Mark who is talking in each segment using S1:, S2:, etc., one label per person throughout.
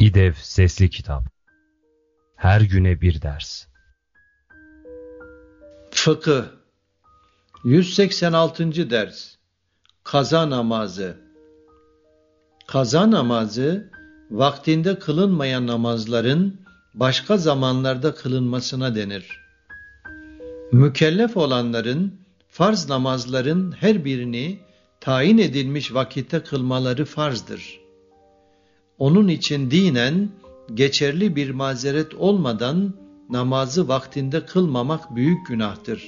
S1: İDEV Sesli Kitap. Her güne bir ders.
S2: Fıkıh 186. ders. Kaza namazı. Kaza namazı, vaktinde kılınmayan namazların başka zamanlarda kılınmasına denir. Mükellef olanların farz namazların her birini tayin edilmiş vakitte kılmaları farzdır. Onun için dinen geçerli bir mazeret olmadan namazı vaktinde kılmamak büyük günahtır.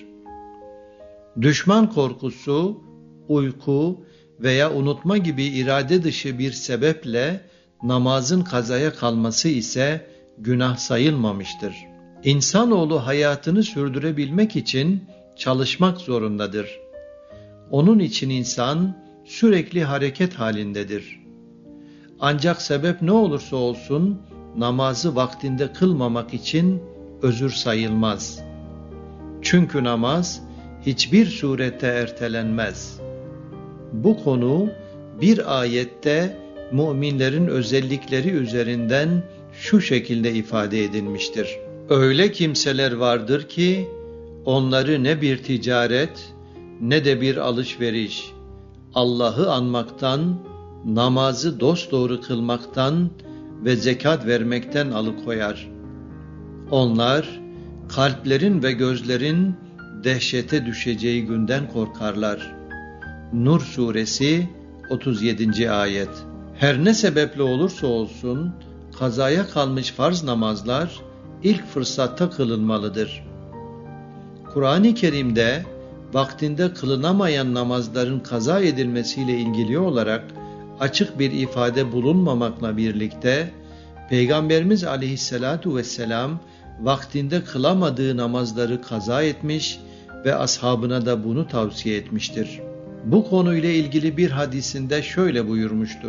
S2: Düşman korkusu, uyku veya unutma gibi irade dışı bir sebeple namazın kazaya kalması ise günah sayılmamıştır. İnsanoğlu hayatını sürdürebilmek için çalışmak zorundadır. Onun için insan sürekli hareket halindedir. Ancak sebep ne olursa olsun namazı vaktinde kılmamak için özür sayılmaz. Çünkü namaz hiçbir surette ertelenmez. Bu konu bir ayette müminlerin özellikleri üzerinden şu şekilde ifade edilmiştir. Öyle kimseler vardır ki onları ne bir ticaret ne de bir alışveriş Allah'ı anmaktan, namazı dosdoğru kılmaktan ve zekat vermekten alıkoyar. Onlar kalplerin ve gözlerin dehşete düşeceği günden korkarlar. Nur suresi 37. ayet. Her ne sebeple olursa olsun kazaya kalmış farz namazlar ilk fırsatta kılınmalıdır. Kur'an-ı Kerim'de vaktinde kılınamayan namazların kaza edilmesiyle ilgili olarak açık bir ifade bulunmamakla birlikte Peygamberimiz aleyhissalatu vesselam vaktinde kılamadığı namazları kaza etmiş ve ashabına da bunu tavsiye etmiştir. Bu konuyla ilgili bir hadisinde şöyle buyurmuştur.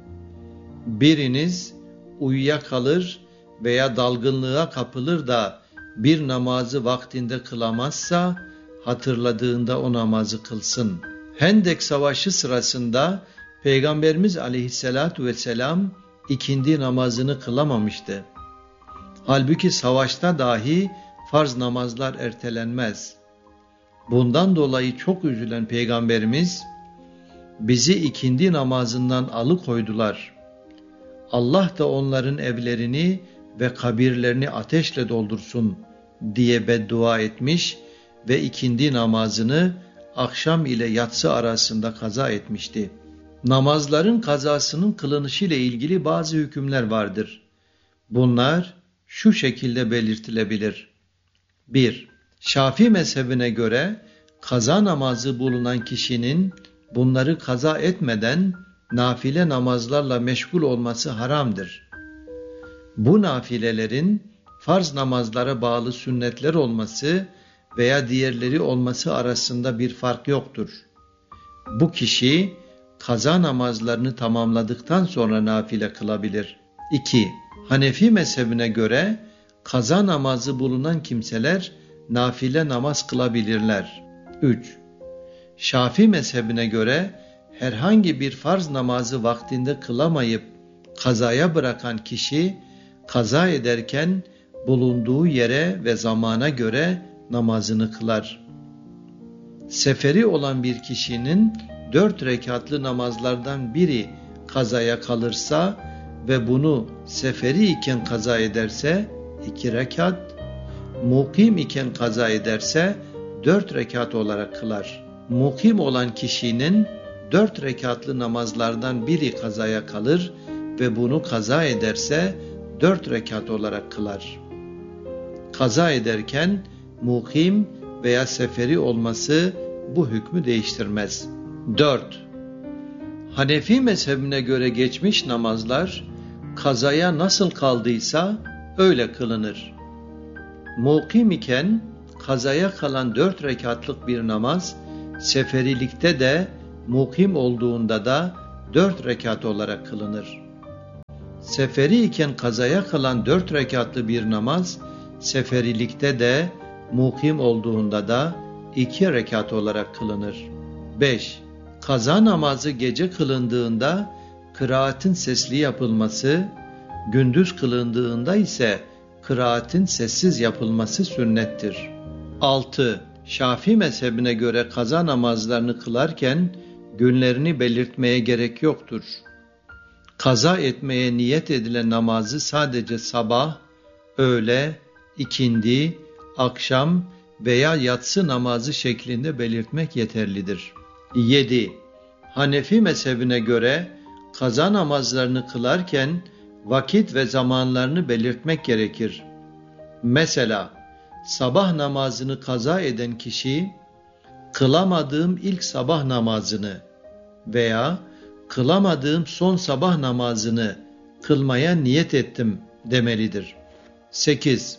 S2: Biriniz uyuyakalır veya dalgınlığa kapılır da bir namazı vaktinde kılamazsa hatırladığında o namazı kılsın. Hendek Savaşı sırasında Peygamberimiz aleyhissalatu vesselam ikindi namazını kılamamıştı. Halbuki savaşta dahi farz namazlar ertelenmez. Bundan dolayı çok üzülen Peygamberimiz, bizi ikindi namazından alıkoydular. Allah da onların evlerini ve kabirlerini ateşle doldursun diye beddua etmiş ve ikindi namazını akşam ile yatsı arasında kaza etmişti. Namazların kazasının kılınışı ile ilgili bazı hükümler vardır. Bunlar şu şekilde belirtilebilir. 1. Şafii mezhebine göre kaza namazı bulunan kişinin bunları kaza etmeden nafile namazlarla meşgul olması haramdır. Bu nafilelerin farz namazlara bağlı sünnetler olması veya diğerleri olması arasında bir fark yoktur. Bu kişi kaza namazlarını tamamladıktan sonra nafile kılabilir. 2. Hanefi mezhebine göre kaza namazı bulunan kimseler nafile namaz kılabilirler. 3. Şafii mezhebine göre herhangi bir farz namazı vaktinde kılamayıp kazaya bırakan kişi kaza ederken bulunduğu yere ve zamana göre namazını kılar. Seferi olan bir kişinin 4 rekatlı namazlardan biri kazaya kalırsa ve bunu seferi iken kaza ederse 2 rekat, mukim iken kaza ederse 4 rekat olarak kılar. Mukim olan kişinin 4 rekatlı namazlardan biri kazaya kalır ve bunu kaza ederse 4 rekat olarak kılar. Kaza ederken mukim veya seferi olması bu hükmü değiştirmez. 4. Hanefi mezhebine göre geçmiş namazlar kazaya nasıl kaldıysa öyle kılınır. Mukim iken kazaya kalan 4 rekatlık bir namaz seferilikte de mukim olduğunda da 4 rekat olarak kılınır. Seferi iken kazaya kalan 4 rekatlı bir namaz seferilikte de mukim olduğunda da 2 rekat olarak kılınır. 5. Kaza namazı gece kılındığında kıraatin sesli yapılması, Gündüz kılındığında ise kıraatin sessiz yapılması sünnettir. 6. Şafii mezhebine göre kaza namazlarını kılarken günlerini belirtmeye gerek yoktur. Kaza etmeye niyet edilen namazı sadece sabah, öğle, ikindi, akşam veya yatsı namazı şeklinde belirtmek yeterlidir. 7. Hanefi mezhebine göre kaza namazlarını kılarken vakit ve zamanlarını belirtmek gerekir. Mesela sabah namazını kaza eden kişi, kılamadığım ilk sabah namazını veya kılamadığım son sabah namazını kılmaya niyet ettim demelidir. 8.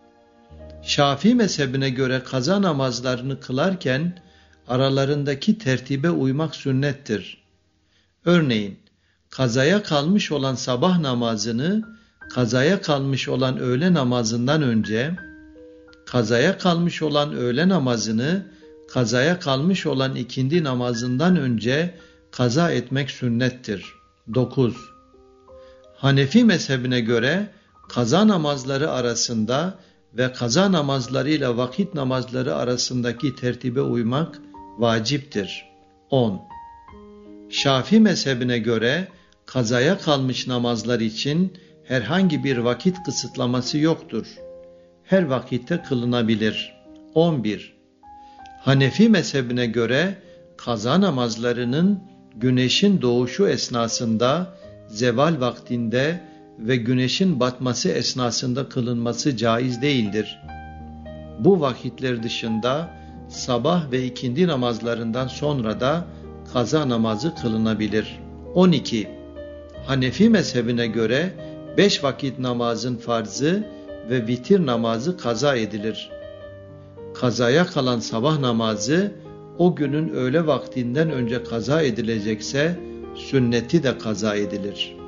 S2: Şafii mezhebine göre kaza namazlarını kılarken aralarındaki tertibe uymak sünnettir. Örneğin, kazaya kalmış olan sabah namazını kazaya kalmış olan öğle namazından önce, kazaya kalmış olan öğle namazını kazaya kalmış olan ikindi namazından önce kaza etmek sünnettir. 9. Hanefi mezhebine göre kaza namazları arasında ve kaza namazlarıyla vakit namazları arasındaki tertibe uymak vaciptir. 10. Şafii mezhebine göre kazaya kalmış namazlar için herhangi bir vakit kısıtlaması yoktur. Her vakitte kılınabilir. 11. Hanefi mezhebine göre kaza namazlarının güneşin doğuşu esnasında, zeval vaktinde ve güneşin batması esnasında kılınması caiz değildir. Bu vakitler dışında sabah ve ikindi namazlarından sonra da kaza namazı kılınabilir. 12. Hanefi mezhebine göre 5 vakit namazın farzı ve vitir namazı kaza edilir. Kazaya kalan sabah namazı o günün öğle vaktinden önce kaza edilecekse sünneti de kaza edilir.